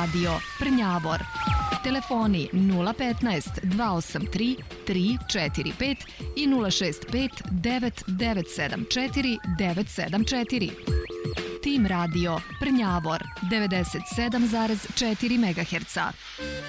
radio Prnjavor. Telefoni 015 283 345 i 065 9974 974. Tim radio Prnjavor 97,4 MHz.